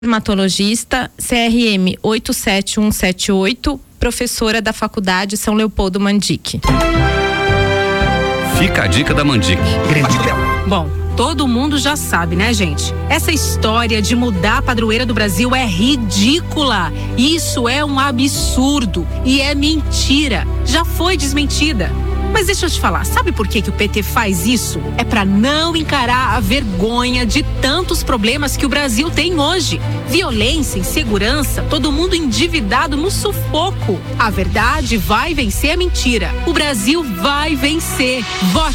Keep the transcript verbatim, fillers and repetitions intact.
dermatologista, C R M oito sete um sete oito, professora da Faculdade São Leopoldo Mandic. Fica a dica da Mandic. Bom, todo mundo já sabe, né, gente? Essa história de mudar a padroeira do Brasil é ridícula. Isso é um absurdo e é mentira. Já foi desmentida. Mas deixa eu te falar, sabe por que que o P T faz isso? É pra não encarar a vergonha de tantos problemas que o Brasil tem hoje. Violência, insegurança, todo mundo endividado no sufoco. A verdade vai vencer a mentira. O Brasil vai vencer. Vote